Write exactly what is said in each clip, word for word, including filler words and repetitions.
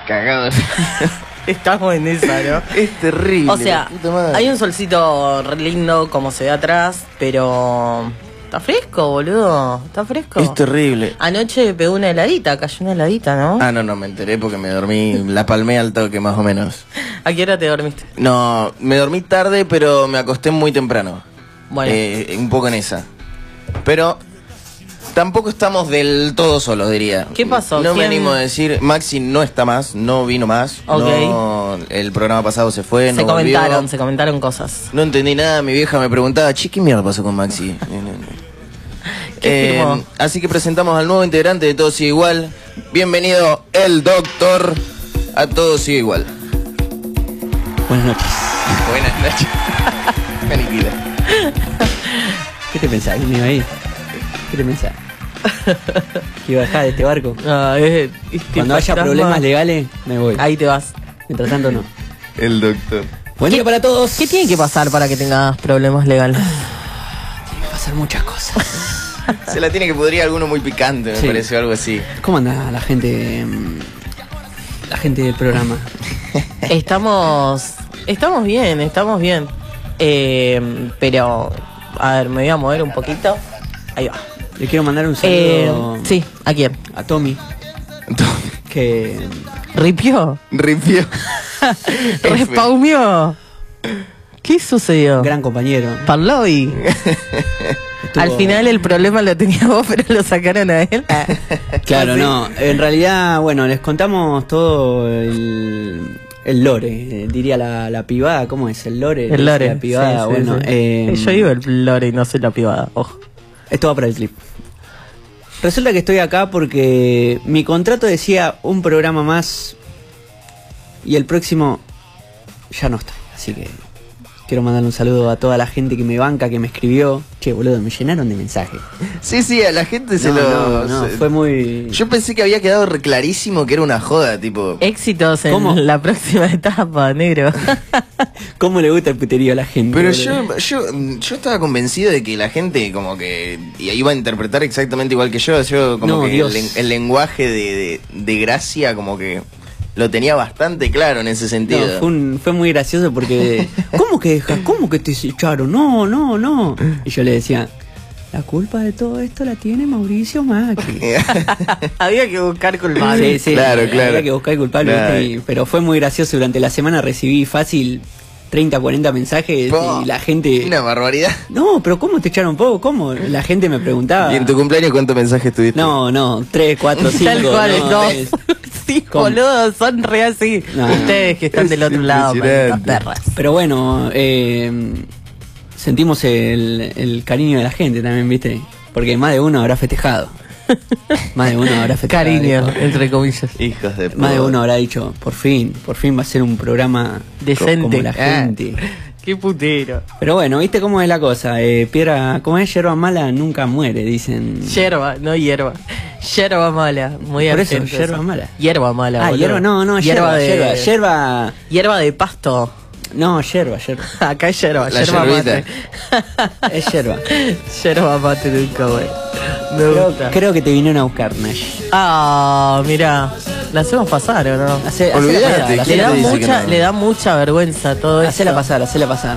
cagado. Estamos en esa, ¿no? Es terrible. O sea, hay un solcito re lindo como se ve atrás, pero está fresco, boludo. Está fresco. Es terrible. Anoche pegó una heladita, cayó una heladita, ¿no? Ah, no, no, me enteré porque me dormí, la palmé al toque más o menos. ¿A qué hora te dormiste? No, me dormí tarde, pero me acosté muy temprano. Bueno. Eh, un poco en esa. Pero tampoco estamos del todo solos, diría. ¿Qué pasó? No me ¿Quién? animo a decir, Maxi no está más, no vino más. Ok. No, el programa pasado se fue, Se no comentaron, volvió. se comentaron cosas. No entendí nada, mi vieja me preguntaba, che, ¿qué mierda pasó con Maxi? ¿Qué Eh, firmó? así que presentamos al nuevo integrante de Todo Sigue Igual. Bienvenido, el doctor. A Todo Sigue Igual. Buenas noches. Buenas noches. Me aniquila. ¿Qué te pensás? ¿Que me iba a ir? ¿Qué te pensás? ¿Que iba a dejar de este barco? Ah, es- este Cuando haya fantasma- problemas legales, me voy. Ahí te vas. Mientras tanto, no. El doctor. Buen día para todos. ¿Qué tiene que pasar para que tengas problemas legales? Tiene que pasar muchas cosas. Se la tiene que pudrir alguno muy picante, me Sí. pareció algo así. ¿Cómo anda la gente? mm, La gente del programa. Estamos. Estamos bien, estamos bien. Eh, pero. A ver, me voy a mover un poquito. Ahí va. Le quiero mandar un Eh, saludo sí, ¿a quién? a Tommy, que ¿Ripió? Ripió. ¿Respaumió? ¿Qué sucedió? gran compañero. Parlovi. Estuvo- Al final el problema lo tenía vos, pero lo sacaron a él. Claro, ¿Ah, sí? no. En realidad, bueno, les contamos todo el, el lore, eh, diría la, la pibada. ¿Cómo es? El lore. El lore. La pibada, sí, sí, bueno. sí. eh, Yo digo el lore y no soy la pibada, ojo. Esto va para el clip. Resulta que estoy acá porque mi contrato decía un programa más y el próximo ya no estoy. Así que quiero mandarle un saludo a toda la gente que me banca, que me escribió. Che, boludo, me llenaron de mensajes. Sí, sí, a la gente se No, lo... no, no, se- fue muy... Yo pensé que había quedado re clarísimo que era una joda, tipo... Éxitos en ¿Cómo? la próxima etapa, negro. ¿Cómo le gusta el puterío a la gente? Pero boludo? yo, yo, yo estaba convencido de que la gente como que iba a interpretar exactamente igual que yo. Yo como No, que el, Dios. len- el lenguaje de, de, de gracia como que lo tenía bastante claro en ese sentido. No, fue, un- fue muy gracioso porque... ¿Cómo que dejas? ¿Cómo que te echaron? No, no, no. Y yo le decía... La culpa de todo esto la tiene Mauricio Macri. Había que buscar culpables. Sí, sí, Claro, claro. había que buscar culpable, Claro. ¿viste? Y- pero fue muy gracioso. Durante la semana recibí fácil treinta, cuarenta mensajes Po, y la gente... Una barbaridad. No, pero ¿cómo te echaron poco? ¿Cómo? La gente me preguntaba. ¿Y en tu cumpleaños cuántos mensajes tuviste? No, no, tres, cuatro, cinco. Tal cual, no, no. es- Sí, ¿Cómo? boludo, son re así. No. Ustedes que están Es del otro lado, malditas impresionante. perras. Pero bueno, eh, sentimos el, el cariño de la gente también, ¿viste? Porque más de uno habrá festejado. Más de uno habrá festejado. Cariño, dijo. entre comillas. Hijos de Más de puta. uno habrá dicho, por fin, por fin va a ser un programa Decente. como la Ah. gente. Qué putero. Pero bueno, ¿viste cómo es la cosa? Eh, piedra, como es hierba mala, nunca muere, dicen. Yerba, no hierba. Yerba mala, muy Por eso, argento yerba mala. Hierba mala, Ah, boludo. hierba, no, no, hierba hierba, de hierba, hierba. hierba de pasto. No, hierba, hierba. Acá es yerba, La yerba mate. yerbita. Es hierba. Yerba mate nunca, güey. Me Creo, gusta. creo que te vinieron a buscar, Nash. Ah, mirá. La hacemos pasar, ¿o no? Hace, Olvídate, hacela pasar, Le ¿quién da, te dice que mucha, no? le da mucha vergüenza todo eso. hacela pasar, hacela pasar.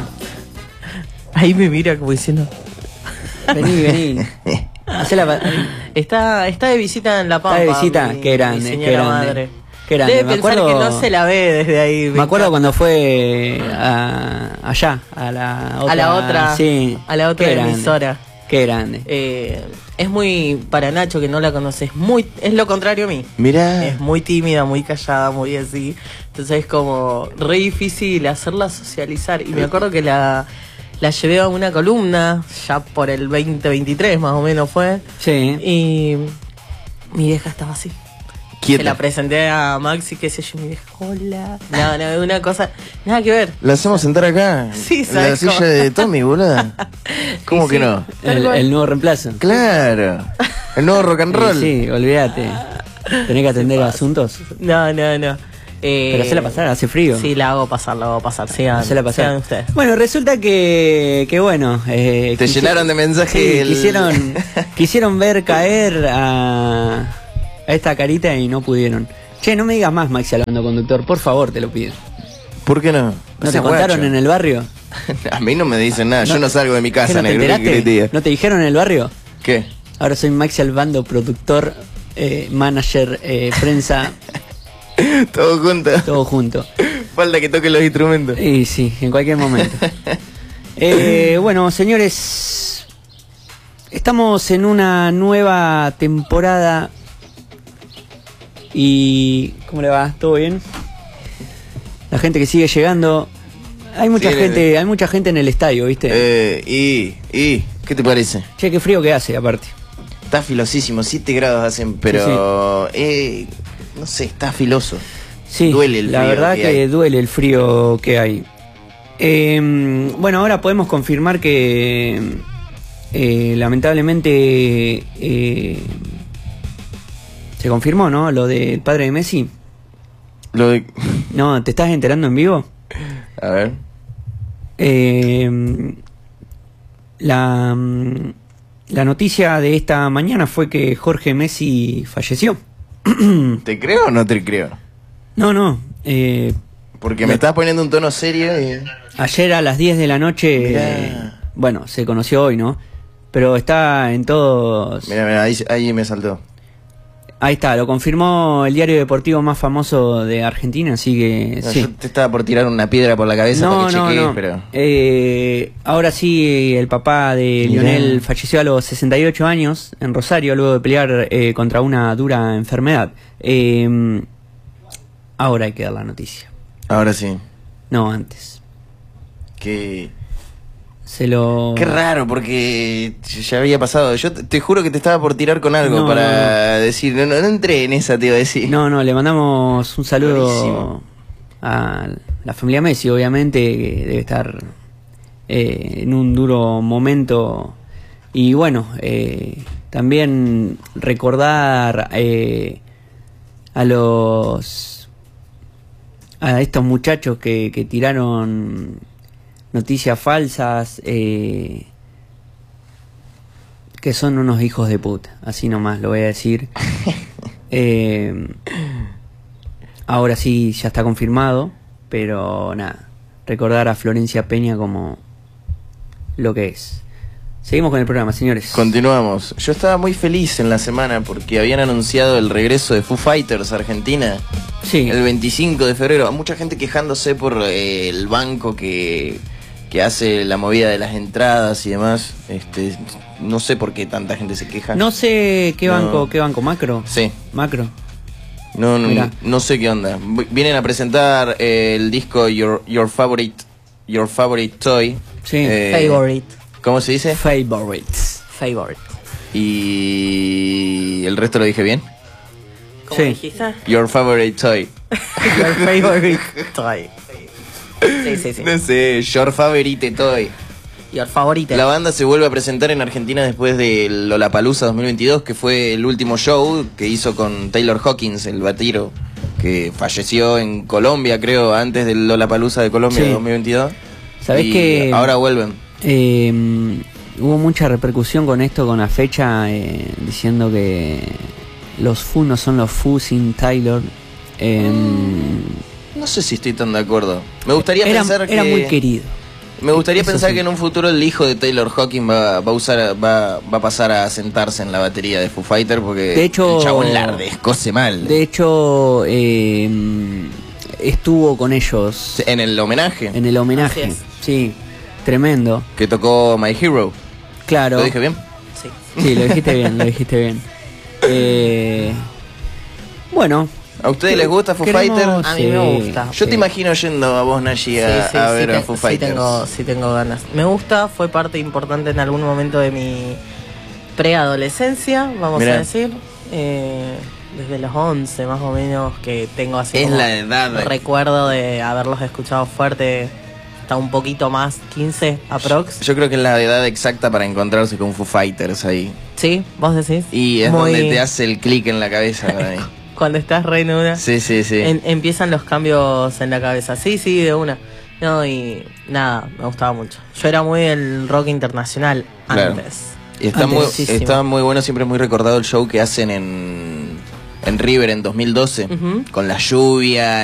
Ahí me mira como diciendo. Vení, vení. Hacela pa- Está, está de visita en La Pampa. Está de visita, mi- qué grande, mi qué señora grande. madre. Qué grande, Debe me pensar acuerdo- que no se la ve desde ahí. Me acuerdo cuando fue a, allá, a la otra. A la otra, sí. a la otra Qué grande, emisora. Qué grande. Eh, es muy, para Nacho que no la conoces, muy, es lo contrario a mí. Mirá. Es muy tímida, muy callada, muy así. Entonces es como re difícil hacerla socializar. Y me acuerdo que la, la llevé a una columna, ya por el veinte veintitrés más o menos fue. Sí. Y mi vieja estaba así. Quieta. Se la presenté a Maxi, qué sé yo, mi vieja, hola. No, no, una cosa, nada que ver. La hacemos sentar acá. Sí, en la ¿sabes silla cómo? de Tommy, boluda. ¿Cómo Sí, que sí. no? Tal El, cual. el nuevo reemplazo. Claro. El nuevo rock and roll. Sí, sí, olvídate. Tenés que atender asuntos. No, no, no. Eh, Pero hacela pasar, hace frío. Sí, la hago pasar, la hago pasar. Sigan, Hacela pasar. sigan ustedes. Bueno, resulta que, que bueno. Eh, Te quisi- llenaron de mensajes Sí, el- quisieron, quisieron ver caer a, a esta carita y no pudieron. Che, no me digas más Maxi Albando conductor, por favor, te lo pido. ¿Por qué no? ¿No te contaron en el barrio? A mí no me dicen nada, No, yo no salgo de mi ¿Qué, casa, no te negro. ¿Qué enteraste? querés que te diga? ¿No te dijeron en el barrio? ¿Qué? Ahora soy Maxi Albando, productor, eh, manager, eh, prensa, Todo junto. todo junto. Falta que toque los instrumentos. Y sí, en cualquier momento. Eh, bueno, señores, estamos en una nueva temporada y... ¿Cómo le va? ¿Todo bien? La gente que sigue llegando... Hay mucha Sí, gente, le- hay mucha gente en el estadio, ¿viste? Eh, y, y, ¿qué te parece? Che, qué frío que hace, aparte. Está filosísimo, siete grados hacen, pero... Eh, no sé, está filoso. Sí, Duele el la frío verdad que que, hay. duele el frío que hay. Eh, bueno, ahora podemos confirmar que eh, lamentablemente eh, se confirmó, ¿no? Lo del padre de Messi. Lo de... No, ¿te estás enterando en vivo? A ver. Eh, la, la noticia de esta mañana fue que Jorge Messi falleció. ¿Te creo o no te creo? No, no. Eh, Porque me estás poniendo un tono serio y... Ayer a las diez de la noche, Mirá. eh, bueno, se conoció hoy, ¿no? Pero está en todos... Mira, mira, ahí, ahí me saltó. Ahí está, lo confirmó el diario deportivo más famoso de Argentina, así que No, sí. Yo te estaba por tirar una piedra por la cabeza No, para que no, chequees, no. pero... Eh, ahora sí, el papá de Mirá. Lionel falleció a los sesenta y ocho años en Rosario, luego de pelear eh, contra una dura enfermedad. Eh, ahora hay que dar la noticia. Ahora sí. No, antes. Qué, Se lo... qué raro, porque ya había pasado. Yo te, te juro que te estaba por tirar con algo No, para no, no. decir... No, no, no entré en esa, te iba a decir. No, no, le mandamos un saludo Clarísimo. a la familia Messi, obviamente, que debe estar eh, en un duro momento. Y bueno, eh, también recordar eh, a los... a estos muchachos que, que tiraron noticias falsas, eh, que son unos hijos de puta, así nomás lo voy a decir. Eh, ahora sí ya está confirmado, pero nada, recordar a Florencia Peña como lo que es. Seguimos con el programa, señores. Continuamos. Yo estaba muy feliz en la semana porque habían anunciado el regreso de Foo Fighters a Argentina Sí. el veinticinco de febrero. Mucha gente quejándose por eh, el banco que, que hace la movida de las entradas y demás. Este, no sé por qué tanta gente se queja. No sé qué No. banco, qué banco, Macro. Sí. Macro. No, no, Mirá. no sé qué onda. V- Vienen a presentar eh, el disco Your Your Favorite Your Favorite Toy. Sí. Eh, Favorite. ¿Cómo se dice? Favorites. Favorite. Y el resto lo dije bien. ¿Cómo Sí. dijiste? Your Favorite Toy. Your favorite toy. Sí, sí, sí. No sé, Your Favorite Toy. Your favorite. La banda se vuelve a presentar en Argentina después de Lollapalooza dos mil veintidós, que fue el último show que hizo con Taylor Hawkins, el batero, que falleció en Colombia, creo, antes del Lollapalooza de Colombia Sí. de dos mil veintidós. ¿Sabés Y que ahora vuelven. Eh, hubo mucha repercusión con esto, con la fecha, eh, diciendo que los Foo no son los Foo sin Taylor. Eh, No sé si estoy tan de acuerdo. Me gustaría era, pensar que era muy querido. me gustaría Eso pensar sí. que en un futuro el hijo de Taylor Hawkins va, va a usar va, va a pasar a sentarse en la batería de Foo Fighter porque De hecho- el chabón la descoce mal. De hecho, eh, estuvo con ellos En el homenaje en el homenaje. Así es. Sí, tremendo. que tocó My Hero. Claro. ¿Lo dije bien? Sí. Sí, lo dijiste bien, lo dijiste bien. Eh, bueno. ¿A ustedes les gusta Foo Queremos- Fighter? A mí me gusta. Yo sí. te imagino yendo a vos, Nashi, a, Sí, sí, a sí ver te- a Foo sí Fighters. tengo, sí tengo ganas. Me gusta, fue parte importante en algún momento de mi preadolescencia, vamos Mirá. a decir. Eh, desde los once más o menos que tengo así Es como la edad. recuerdo de haberlos escuchado fuerte, hasta un poquito más, quince aprox. Yo creo que es la edad exacta para encontrarse con Foo Fighters ahí. Sí, vos decís. Y es Muy- donde te hace el clic en la cabeza. por ahí. Cuando estás re en una. Sí, sí, sí. En- empiezan los cambios en la cabeza. Sí, sí, de una. No, y nada, me gustaba mucho. Yo era muy del rock internacional Claro. antes. Y está muy, Antesísimo. está muy bueno, siempre es muy recordado el show que hacen en, en River en dos mil doce, Ujú. con la lluvia